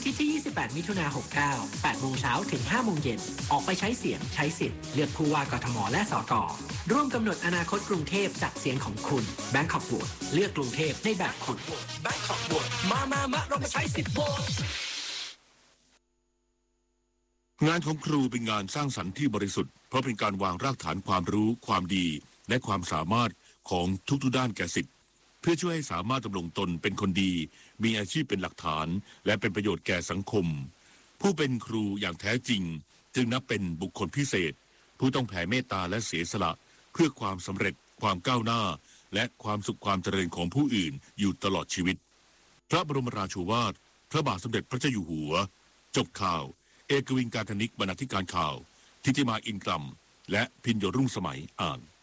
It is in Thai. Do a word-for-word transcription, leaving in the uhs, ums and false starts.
ทิตย์ที่ ยี่สิบแปด มิถุนายน หกเก้า แปดโมงเช้าถึง ห้าโมงเย็น ออกไปใช้เสียงใช้สิทธิ์เลือกผู้ว่ากทมและสกร่วมกำหนดอนาคตกรุงเทพจากเสียงของคุณ Bangkok Vote เลือกกรุงเทพในแบบคุณ Bangkok Vote มามามาเรามาใช้สิทธิ์โหวตงานของครูเป็นงานสร้างสรรค์ที่บริสุทธิ์เพราะเป็นการวางรากฐานความรู้ความดีและความสามารถของทุกๆด้านแก่ศิษย์เพื่อช่วยให้สามารถดำรงตนเป็นคนดีมีอาชีพเป็นหลักฐานและเป็นประโยชน์แก่สังคมผู้เป็นครูอย่างแท้จริงจึงนับเป็นบุคคลพิเศษผู้ต้องแผ่เมตตาและเสียสละเพื่อความสำเร็จความก้าวหน้าและความสุขความเจริญของผู้อื่นอยู่ตลอดชีวิตพระบรมราโชวาทพระบาทสมเด็จพระเจ้าอยู่หัวจบข่าวเอกวินการธนิกบรรณาธิการข่าวทิติมาอินกลัมและพิญโยรุ่งสมัยอ่าน